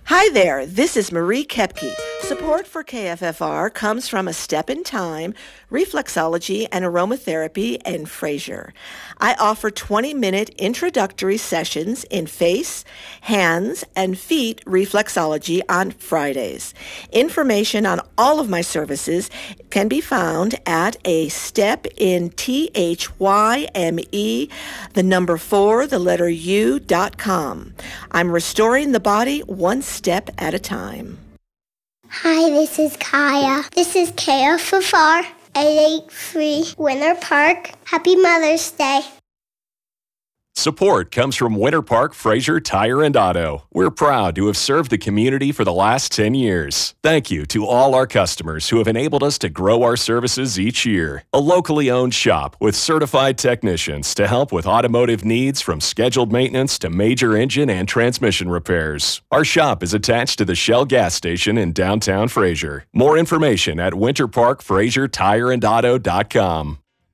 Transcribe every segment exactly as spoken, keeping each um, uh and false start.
Hi there, this is Marie Kepke. Support for K F F R comes from A Step in Time, Reflexology and Aromatherapy in Fraser. I offer twenty-minute introductory sessions in face, hands, and feet reflexology on Fridays. Information on all of my services can be found at A Step in T H Y M E, the number four, the letter U, dot com. I'm restoring the body one step at a time. Hi, this is Kaya. This is K F F R eight eighty-three Winter Park. Happy Mother's Day. Support comes from Winter Park Fraser Tire and Auto. We're proud to have served the community for the last ten years. Thank you to all our customers who have enabled us to grow our services each year. A locally owned shop with certified technicians to help with automotive needs from scheduled maintenance to major engine and transmission repairs. Our shop is attached to the Shell gas station in downtown Fraser. More information at winter park fraser tire and auto dot com.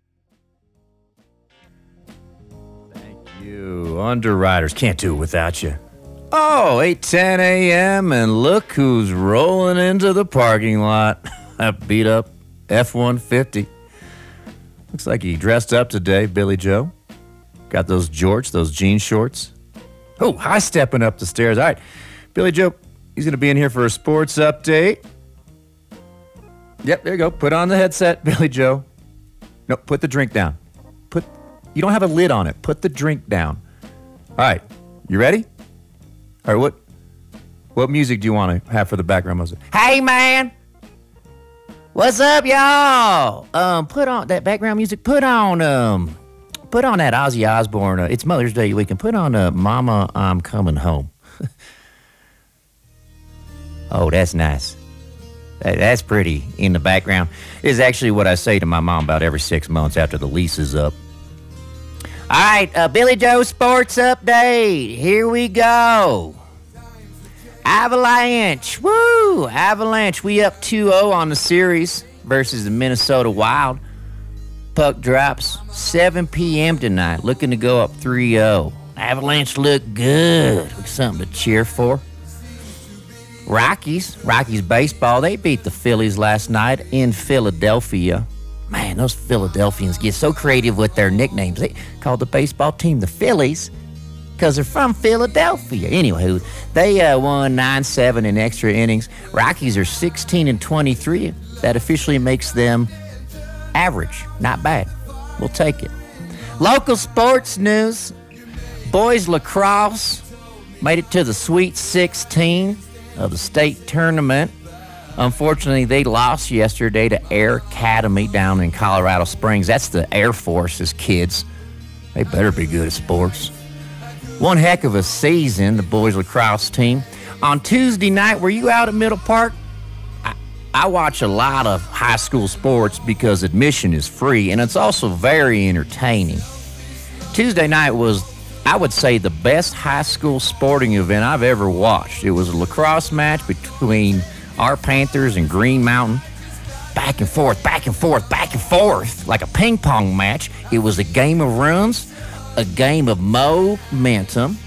You underwriters can't do it without you. Oh, eight ten a.m. and look who's rolling into the parking lot. A beat up F one fifty. Looks like he dressed up today, Billy Joe. Got those jorts, those jean shorts. Oh, high stepping up the stairs. All right, Billy Joe, he's going to be in here for a sports update. Yep, there you go. Put on the headset, Billy Joe. No, put the drink down. Put You don't have a lid on it. Put the drink down. All right, you ready? All right, what what music do you want to have for the background music? Hey, man. What's up, y'all? Um, put on that background music. Put on um, put on that Ozzy Osbourne. Uh, it's Mother's Day weekend. Put on uh, Mama, I'm Coming Home. Oh, that's nice. That, that's pretty in the background. It's actually what I say to my mom about every six months after the lease is up. All right, uh, Billy Joe Sports Update. Here we go. Avalanche. Woo! Avalanche. We up two oh on the series versus the Minnesota Wild. Puck drops seven p.m. tonight. Looking to go up three oh. Avalanche look good. Look something to cheer for. Rockies. Rockies baseball. They beat the Phillies last night in Philadelphia. Man, those Philadelphians get so creative with their nicknames. They call the baseball team the Phillies because they're from Philadelphia. Anywho, they uh, won nine seven in extra innings. Rockies are sixteen and twenty-three. That officially makes them average. Not bad. We'll take it. Local sports news. Boys lacrosse made it to the Sweet sixteen of the state tournament. Unfortunately, they lost yesterday to Air Academy down in Colorado Springs. That's the Air Force's kids. They better be good at sports. One heck of a season, the boys lacrosse team. On Tuesday night, were you out at Middle Park? I, I watch a lot of high school sports because admission is free, and it's also very entertaining. Tuesday night was, I would say, the best high school sporting event I've ever watched. It was a lacrosse match between our Panthers and Green Mountain. Back and forth, back and forth, back and forth, like a ping pong match. It was a game of runs, a game of momentum.